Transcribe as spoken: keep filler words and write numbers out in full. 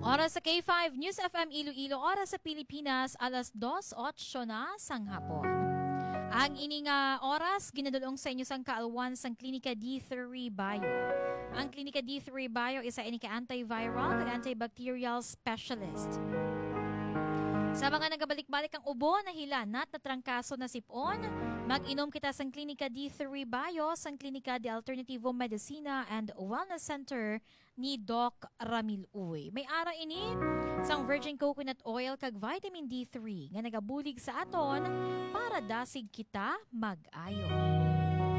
Oras sa K five News F M Iloilo, oras sa Pilipinas, alas dos otso na sang hapon. Ang ining uh, oras, ginadulong sa inyo sang kaalwan sang Klinika D three Bio. Ang Klinika D three Bio isa ini ka antiviral ug antibacterial specialist. Sa mga nagabalik-balik ang ubo, nahilanat na trangkaso na sipon, mag-inom kita sa Klinika D three Bio, sa Klinika de Alternativo Medicina and Wellness Center ni Doc Ramil Uy. May ara ini sang virgin coconut oil kag vitamin D three nga nagabulig sa aton para dasig kita mag-ayo.